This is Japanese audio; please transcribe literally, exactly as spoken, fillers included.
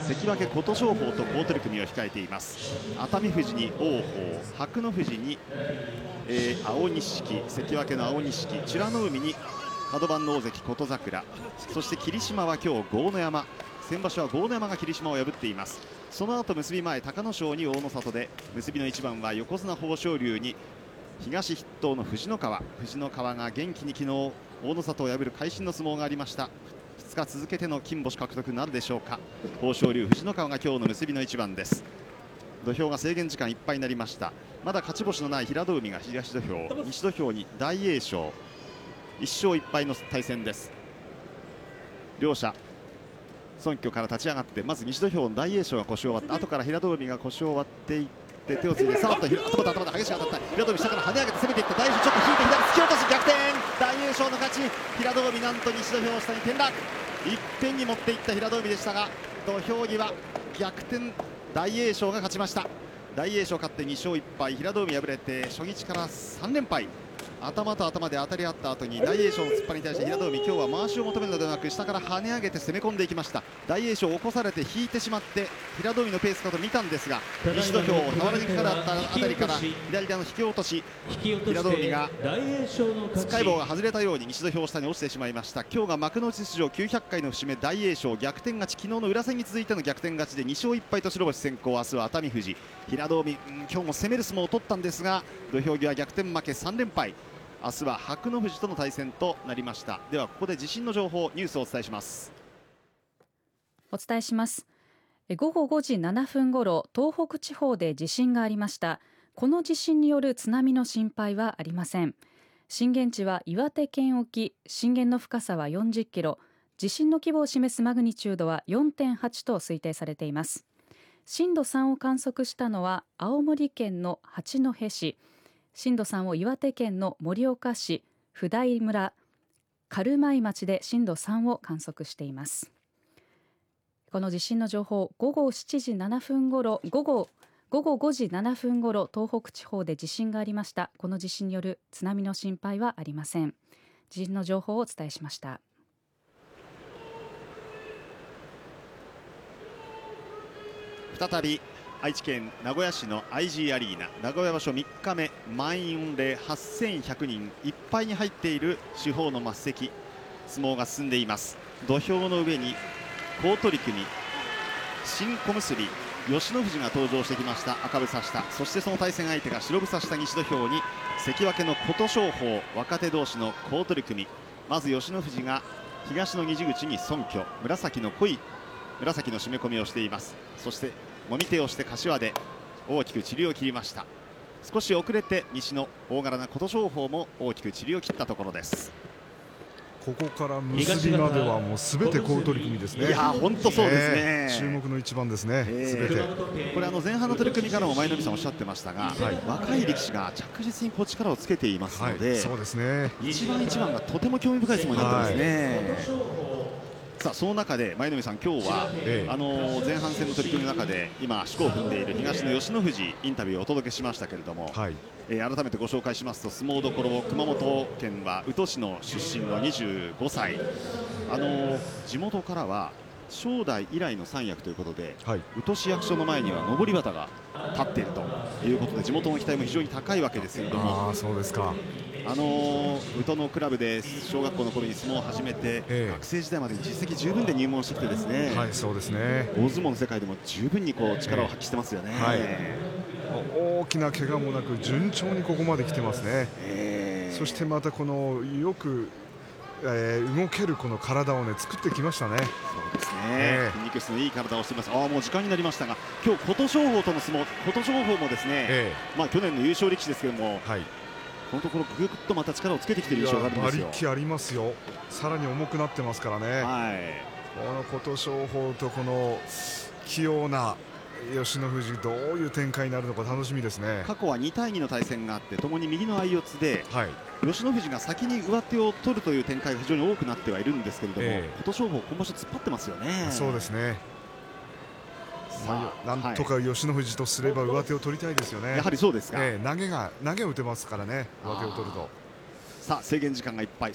関脇琴勝峰と好取組を控えています。熱海富士に王鵬、伯乃富士に、えー、青錦、関脇の青錦、美ノ海に角番の大関琴櫻、そして霧島は今日豪ノ山、先場所は豪ノ山が霧島を破っています。その後結び前、隆の勝に大の里で、結びの一番は横綱豊昇龍に東筆頭の藤ノ川、藤ノ川が元気に昨日大の里を破る会心の相撲がありました。ふつか続けての金星獲得なるでしょうか。豊昇龍、藤ノ川が今日の結びの一番です。土俵が制限時間いっぱいになりました。まだ勝ち星のない平戸海が東土俵、西土俵に大栄翔、いっ勝いっ敗の対戦です。両者尊虚から立ち上がって、まず西土俵の大栄翔が腰を割って、後から平戸海が腰を割っていって手をついてさっと頭と頭で激しく当たった。平戸海下から跳ね上げて攻めていった。大栄翔ちょっと引いて左突き落とし、逆転、大栄翔の勝ち。平戸海なんと西土俵下に転落、いっぺんに持っていった平戸海でしたが、土俵際逆転、大栄翔が勝ちました。大栄翔勝ってに勝いっ敗、平戸海敗れて初日からさん連敗。頭と頭で当たり合った後に大栄翔の突っ張りに対して平戸海、今日は回しを求めるのではなく下から跳ね上げて攻め込んでいきました。大栄翔起こされて引いてしまって平戸海のペースかと見たんですが、西土俵俵にかかったあたりから左手の引き落とし、平戸海がつっかい棒が外れたように西土俵下に落ちてしまいました。今日が幕内出場きゅうひゃっかいの節目、大栄翔逆転勝ち、昨日の裏戦に続いての逆転勝ちでに勝いっ敗と白星先行。明日は熱海富士、平戸海、今日も攻める相撲を取ったんですが土俵際逆転負けさん連敗。明日は伯乃富士との対戦となりました。ではここで地震の情報、ニュースをお伝えします。 お伝えします。午後ごじななふんごろ、東北地方で地震がありました。この地震による津波の心配はありません。震源地は岩手県沖、震源の深さはよんじゅっキロ、地震の規模を示すマグニチュードは よんてんはち と推定されています。震度さんを観測したのは青森県の八戸市、震度さんを岩手県の盛岡市、普代村、軽米町で震度さんを観測しています。この地震の情報、午後しちじななふんごろ、午後午後ごじななふんごろ、東北地方で地震がありました。この地震による津波の心配はありません。地震の情報をお伝えしました。 再び愛知県名古屋市の アイジー アリーナ、名古屋場所みっかめ、満員御礼はっせんひゃくにんいっぱいに入っている四方の末席、相撲が進んでいます。土俵の上に好取組、新小結吉野富士が登場してきました。赤房下、そしてその対戦相手が白房下、西土俵に関脇の琴勝峰、若手同士の好取組。まず吉野富士が東の虹口に尊虚、紫の濃い紫の締め込みをしています。そしてもみ手をして柏で大きく塵を切りました。少し遅れて西の大柄な琴勝峰も大きく塵を切ったところです。 ここから結びまではもうすべて好取組ですね。 いや本当そうですね、 えー、注目の一番ですね、すべて。 これあの前半の取り組みからも舞の海さんおっしゃってましたが、はい、若い力士が着実にこう力をつけていますので、はい、 そうですね、 一番一番がとても興味深い相撲になってますね。はい、さあその中で舞の海さん、今日は、ええ、あの前半戦の取り組みの中で今四股を踏んでいる東の吉野富士インタビューをお届けしましたけれども、はい、えー、改めてご紹介しますと、相撲どころ熊本県は宇土市の出身のにじゅうごさい、あの地元からは正代以来の三役ということで、はい、宇土市役所の前には上り旗が立っているということで、地元の期待も非常に高いわけですけれども、 あ、そうですか。 あの宇土のクラブで小学校の頃に相撲を始めて、えー、学生時代までに実績十分で入門してきてですね、 はい、そうですね、 大相撲の世界でも十分にこう力を発揮してますよね。えーはい、 大きな怪我もなく順調にここまで来てますね。えー、そしてまたこのよく、えー、動けるこの体をね作ってきましたね。そうですね、えー、筋肉質のいい体をしています。ああ、もう時間になりましたが、今日琴勝峰との相撲、琴勝峰もですね、えー、まあ去年の優勝力士ですけれども、はい、このところぐっとまた力をつけてきている印象があるんですよ。 馬力ありますよ。さらに重くなってますからね。はい、この琴勝峰とこの器用な吉野富士、どういう展開になるのか楽しみですね。 過去はにたいにの対戦があって、ともに右の相四つで、はい、吉野富士が先に上手を取るという展開が非常に多くなってはいるんですけれども、えー、琴勝峰今場所突っ張ってますよね。 そうですね、まあ、なんとか吉野富士とすれば上手を取りたいですよね。 やはりそうですか。 えー、投げが投げを打てますからね、上手を取ると。 さあ制限時間がいっぱい、